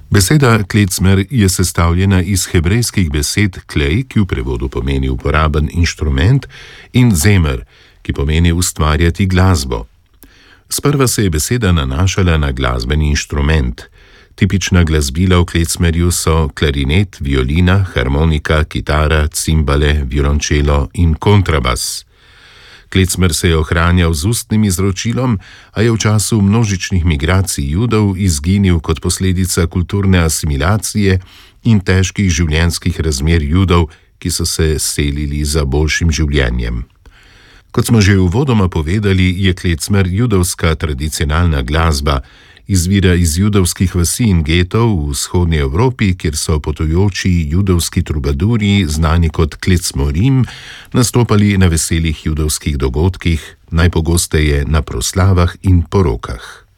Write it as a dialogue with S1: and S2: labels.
S1: Beseda klecmer je sestavljena iz hebrejskih besed klej, ki v prevodu pomeni uporaben inštrument, in zemer, ki pomeni ustvarjati glasbo. Sprva se je beseda nanašala na glasbeni inštrument. Tipična glasbila v klecmerju so klarinet, violina, harmonika, kitara, cimbale, violončelo in kontrabas. Klecmer se je ohranjal z ustnim izročilom, a je v času množičnih migracij Judov izginil kot posledica kulturne asimilacije in težkih življenjskih razmer Judov, ki so se selili za boljšim življenjem. Kot smo že uvodoma povedali, je klecmer judovska tradicionalna glasba, izvira iz judovskih vasi in getov v vzhodni Evropi, kjer so potujoči judovski trubadurji, znani kot klecmorim, nastopali na veselih judovskih dogodkih, najpogosteje na proslavah in porokah.